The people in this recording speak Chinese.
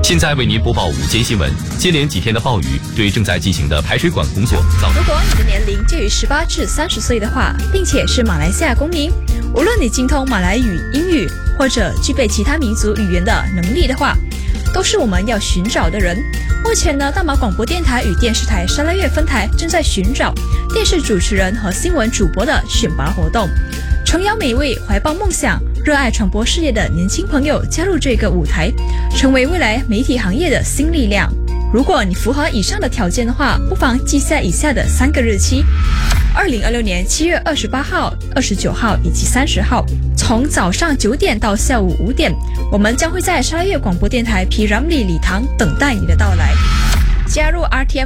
现在为您播报午间新闻。接连几天的暴雨对正在进行的排水管工作造成。 如果你的年龄介于18至30岁的话，并且是马来西亚公民，无论你精通马来语、英语，或者具备其他民族语言的能力的话，都是我们要寻找的人。目前呢，大马广播电台与电视台沙拉越分台正在寻找电视主持人和新闻主播的选拔活动，诚邀每位怀抱梦想、热爱传播事业的年轻朋友加入这个舞台，成为未来媒体行业的新力量。如果你符合以上的条件的话，不妨记下以下的3个日期：2026年7月28号、29号以及30号，从早上9点到下午5点，我们将会在沙拉越广播电台P Ramlee礼堂等待你的到来。加入 RTM